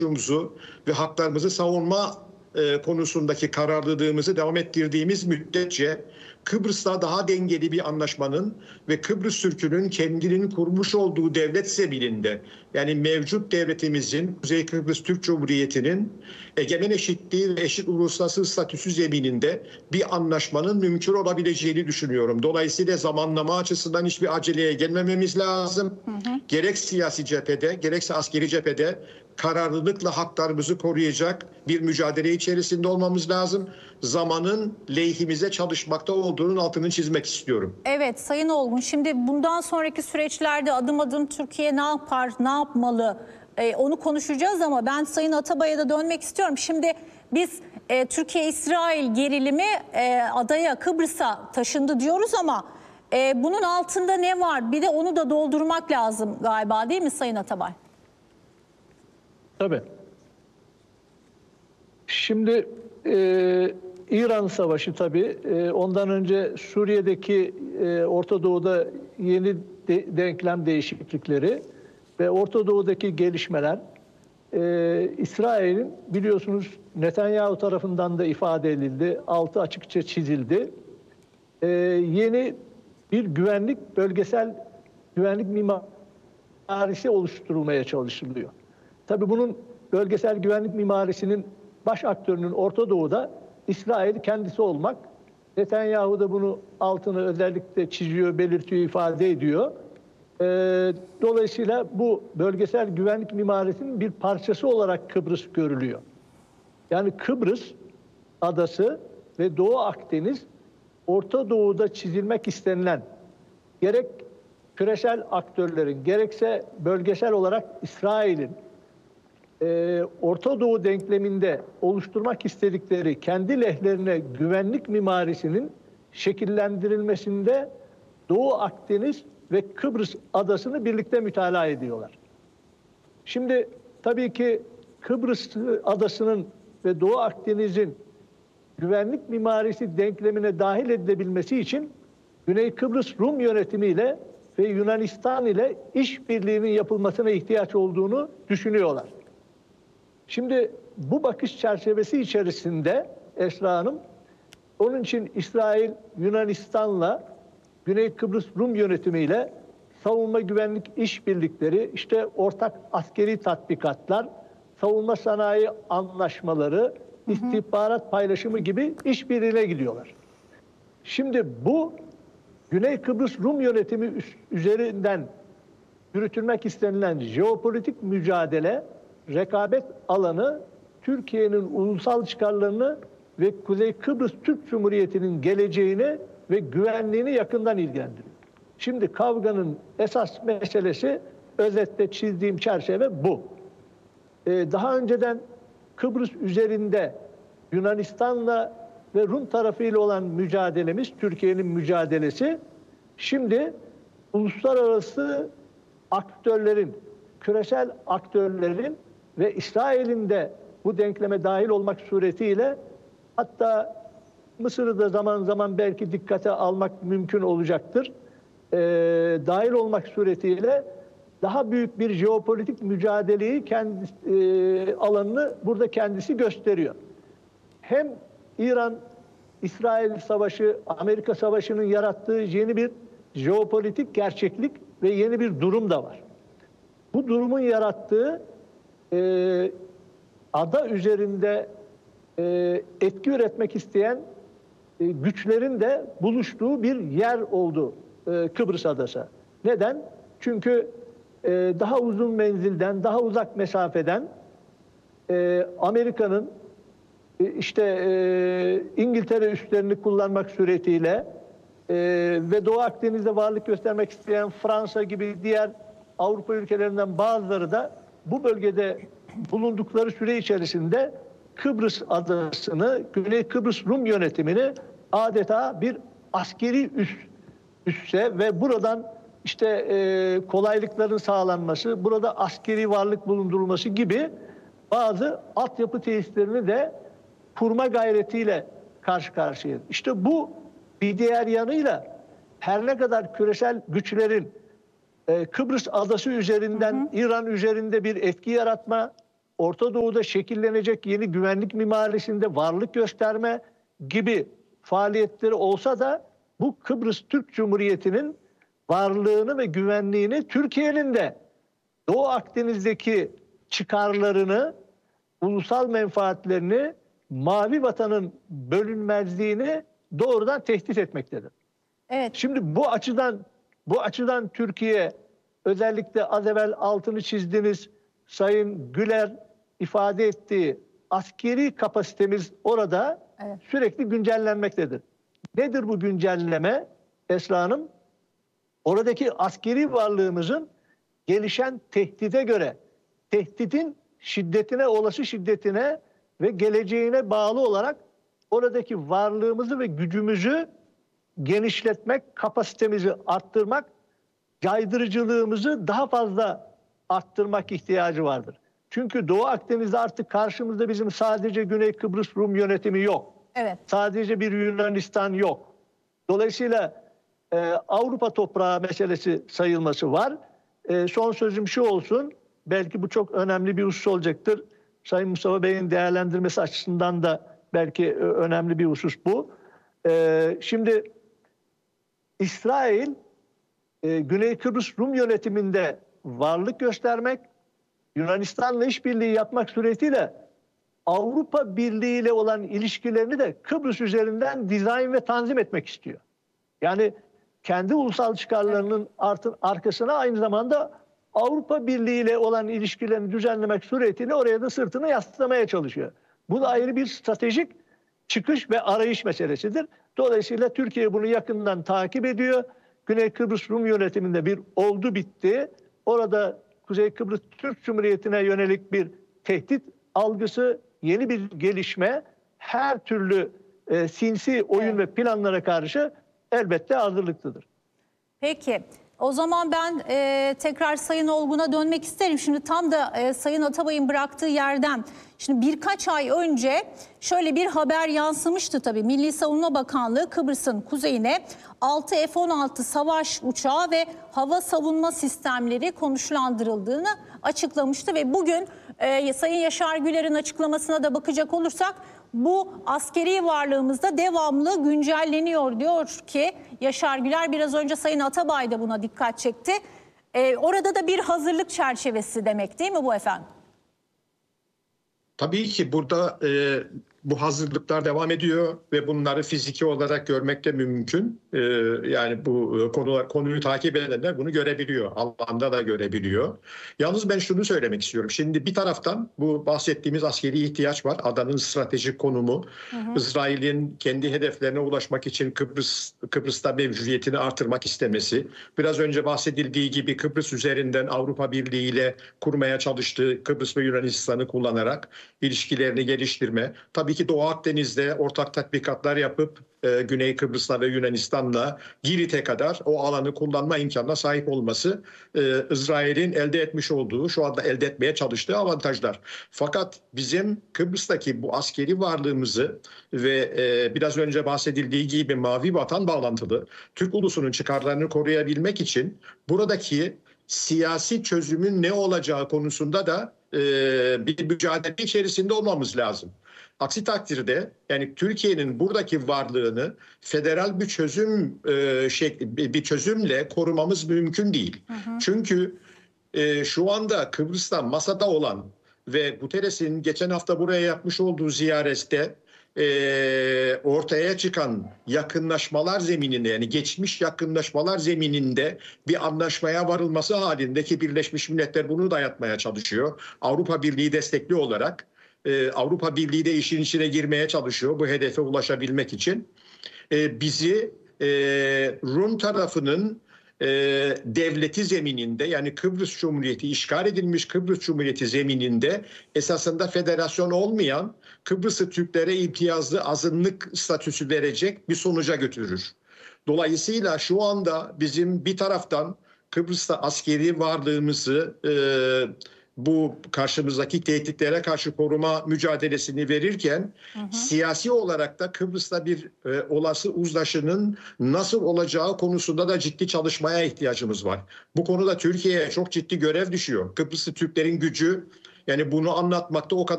ve haklarımızı savunma konusundaki kararlılığımızı devam ettirdiğimiz müddetçe Kıbrıs'ta daha dengeli bir anlaşmanın ve Kıbrıs Türk'ünün kendinin kurmuş olduğu devlet zemininde, yani mevcut devletimizin, Kuzey Kıbrıs Türk Cumhuriyeti'nin egemen eşitliği ve eşit uluslararası statüsü zemininde bir anlaşmanın mümkün olabileceğini düşünüyorum. Dolayısıyla zamanlama açısından hiçbir aceleye gelmememiz lazım. Gerek siyasi cephede, gerekse askeri cephede kararlılıkla haklarımızı koruyacak bir mücadele içerisinde olmamız lazım. Zamanın lehimize çalışmakta olduğunun altını çizmek istiyorum. Evet Sayın Olgun, şimdi bundan sonraki süreçlerde adım adım Türkiye ne yapar, ne yapmalı onu konuşacağız ama ben Sayın Atabay'a da dönmek istiyorum. Şimdi biz Türkiye-İsrail gerilimi adaya, Kıbrıs'a taşındı diyoruz ama bunun altında ne var? Bir de onu da doldurmak lazım galiba, değil mi Sayın Atabay? Tabii. Şimdi İran Savaşı tabii. Ondan önce Suriye'deki Orta Doğu'da yeni denklem değişiklikleri ve Orta Doğu'daki gelişmeler, İsrail'in biliyorsunuz Netanyahu tarafından da ifade edildi, altı açıkça çizildi. Yeni bir bölgesel güvenlik mimarisi oluşturulmaya çalışılıyor. Tabii bunun bölgesel güvenlik mimarisinin baş aktörünün Orta Doğu'da İsrail kendisi olmak. Netanyahu da bunu altını özellikle çiziyor, belirtiyor, ifade ediyor. Dolayısıyla bu bölgesel güvenlik mimarisinin bir parçası olarak Kıbrıs görülüyor. Yani Kıbrıs adası ve Doğu Akdeniz, Orta Doğu'da çizilmek istenilen gerek küresel aktörlerin gerekse bölgesel olarak İsrail'in Orta Doğu denkleminde oluşturmak istedikleri kendi lehlerine güvenlik mimarisinin şekillendirilmesinde Doğu Akdeniz ve Kıbrıs adasını birlikte mütalaa ediyorlar. Şimdi tabii ki Kıbrıs adasının ve Doğu Akdeniz'in güvenlik mimarisi denklemine dahil edilebilmesi için Güney Kıbrıs Rum yönetimiyle ve Yunanistan ile işbirliğinin yapılmasına ihtiyaç olduğunu düşünüyorlar. Şimdi bu bakış çerçevesi içerisinde Esra Hanım, onun için İsrail, Yunanistan'la Güney Kıbrıs Rum yönetimiyle savunma güvenlik işbirlikleri, işte ortak askeri tatbikatlar, savunma sanayi anlaşmaları, istihbarat paylaşımı gibi işbirliğine gidiyorlar. Şimdi bu Güney Kıbrıs Rum yönetimi üzerinden yürütülmek istenilen jeopolitik mücadele, rekabet alanı Türkiye'nin ulusal çıkarlarını ve Kuzey Kıbrıs Türk Cumhuriyeti'nin geleceğini ve güvenliğini yakından ilgilendiriyor. Şimdi kavganın esas meselesi, özetle çizdiğim çerçeve bu. Daha önceden Kıbrıs üzerinde Yunanistan'la ve Rum tarafıyla olan mücadelemiz, Türkiye'nin mücadelesi, şimdi uluslararası aktörlerin, küresel aktörlerin ve İsrail'in de bu denkleme dahil olmak suretiyle, hatta Mısır'ı da zaman zaman belki dikkate almak mümkün olacaktır, dahil olmak suretiyle daha büyük bir jeopolitik mücadeleyi alanını burada kendisi gösteriyor. Hem İran-İsrail savaşı, Amerika savaşının yarattığı yeni bir jeopolitik gerçeklik ve yeni bir durum da var. Bu durumun yarattığı ada üzerinde etki üretmek isteyen güçlerin de buluştuğu bir yer oldu Kıbrıs Adası. Neden? Çünkü daha uzun menzilden, daha uzak mesafeden Amerika'nın İngiltere üslerini kullanmak suretiyle ve Doğu Akdeniz'de varlık göstermek isteyen Fransa gibi diğer Avrupa ülkelerinden bazıları da bu bölgede bulundukları süre içerisinde Kıbrıs adasını, Güney Kıbrıs Rum yönetimini adeta bir askeri üsse ve buradan kolaylıkların sağlanması, burada askeri varlık bulundurulması gibi bazı altyapı tesislerini de kurma gayretiyle karşı karşıya. İşte bu bir diğer yanıyla her ne kadar küresel güçlerin Kıbrıs adası üzerinden İran üzerinde bir etki yaratma, Orta Doğu'da şekillenecek yeni güvenlik mimarisinde varlık gösterme gibi faaliyetleri olsa da bu Kıbrıs Türk Cumhuriyeti'nin varlığını ve güvenliğini, Türkiye'nin de Doğu Akdeniz'deki çıkarlarını, ulusal menfaatlerini, Mavi Vatan'ın bölünmezliğini doğrudan tehdit etmektedir. Evet. Şimdi bu açıdan Türkiye, özellikle az evvel altını çizdiğiniz Sayın Güler ifade ettiği askeri kapasitemiz orada sürekli güncellenmektedir. Nedir bu güncelleme Esra Hanım? Oradaki askeri varlığımızın gelişen tehdide göre, tehditin şiddetine, olası şiddetine ve geleceğine bağlı olarak oradaki varlığımızı ve gücümüzü genişletmek, kapasitemizi arttırmak, caydırıcılığımızı daha fazla arttırmak ihtiyacı vardır. Çünkü Doğu Akdeniz'de artık karşımızda bizim sadece Güney Kıbrıs Rum yönetimi yok. Evet. Sadece bir Yunanistan yok. Dolayısıyla Avrupa toprağı meselesi sayılması var. Son sözüm şu olsun, belki bu çok önemli bir husus olacaktır. Sayın Mustafa Bey'in değerlendirmesi açısından da belki önemli bir husus bu. Şimdi İsrail, Güney Kıbrıs Rum yönetiminde varlık göstermek, Yunanistan'la işbirliği yapmak suretiyle Avrupa Birliği ile olan ilişkilerini de Kıbrıs üzerinden dizayn ve tanzim etmek istiyor. Yani kendi ulusal çıkarlarının arkasına aynı zamanda Avrupa Birliği ile olan ilişkilerini düzenlemek suretiyle oraya da sırtını yaslamaya çalışıyor. Bu da ayrı bir stratejik çıkış ve arayış meselesidir. Dolayısıyla Türkiye bunu yakından takip ediyor. Güney Kıbrıs Rum yönetiminde bir oldu bitti. Orada Kuzey Kıbrıs Türk Cumhuriyeti'ne yönelik bir tehdit algısı, yeni bir gelişme, her türlü sinsi oyun ve planlara karşı elbette hazırlıklıdır. Peki. O zaman ben tekrar Sayın Olgun'a dönmek isterim. Şimdi tam da Sayın Atabay'ın bıraktığı yerden, şimdi birkaç ay önce şöyle bir haber yansımıştı tabii. Milli Savunma Bakanlığı Kıbrıs'ın kuzeyine 6 F-16 savaş uçağı ve hava savunma sistemleri konuşlandırıldığını açıklamıştı. Ve bugün Sayın Yaşar Güler'in açıklamasına da bakacak olursak bu askeri varlığımızda devamlı güncelleniyor diyor ki Yaşar Güler. Biraz önce Sayın Atabay da buna dikkat çekti. Orada da bir hazırlık çerçevesi demek değil mi bu efendim? Tabii ki burada bu hazırlıklar devam ediyor ve bunları fiziki olarak görmek de mümkün. Yani bu konuyu takip edenler bunu görebiliyor. Alanda da görebiliyor. Yalnız ben şunu söylemek istiyorum. Şimdi bir taraftan bu bahsettiğimiz askeri ihtiyaç var. Adanın stratejik konumu. İsrail'in kendi hedeflerine ulaşmak için Kıbrıs'ta mevcudiyetini artırmak istemesi. Biraz önce bahsedildiği gibi Kıbrıs üzerinden Avrupa Birliği ile kurmaya çalıştığı Kıbrıs ve Yunanistan'ı kullanarak ilişkilerini geliştirme. Tabii ki Doğu Akdeniz'de ortak tatbikatlar yapıp Güney Kıbrıs'la ve Yunanistan'la Girit'e kadar o alanı kullanma imkanına sahip olması İsrail'in elde etmiş olduğu, şu anda elde etmeye çalıştığı avantajlar. Fakat bizim Kıbrıs'taki bu askeri varlığımızı ve biraz önce bahsedildiği gibi Mavi Vatan bağlantılı Türk ulusunun çıkarlarını koruyabilmek için buradaki siyasi çözümün ne olacağı konusunda da bir mücadele içerisinde olmamız lazım. Aksi takdirde yani Türkiye'nin buradaki varlığını federal bir çözümle korumamız mümkün değil. Çünkü şu anda Kıbrıs'ta masada olan ve Guterres'in geçen hafta buraya yapmış olduğu ziyarette ortaya çıkan yakınlaşmalar zemininde, yani geçmiş yakınlaşmalar zemininde bir anlaşmaya varılması halindeki Birleşmiş Milletler bunu dayatmaya çalışıyor. Avrupa Birliği destekli olarak Avrupa Birliği de işin içine girmeye çalışıyor bu hedefe ulaşabilmek için. Bizi Rum tarafının devleti zemininde, yani Kıbrıs Cumhuriyeti, işgal edilmiş Kıbrıs Cumhuriyeti zemininde esasında federasyon olmayan Kıbrıslı Türklere imtiyazlı azınlık statüsü verecek bir sonuca götürür. Dolayısıyla şu anda bizim bir taraftan Kıbrıs'ta askeri varlığımızı bu karşımızdaki tehditlere karşı koruma mücadelesini verirken siyasi olarak da Kıbrıs'ta bir olası uzlaşının nasıl olacağı konusunda da ciddi çalışmaya ihtiyacımız var. Bu konuda Türkiye'ye çok ciddi görev düşüyor. Kıbrıslı Türklerin gücü Yani bunu anlatmakta o kadar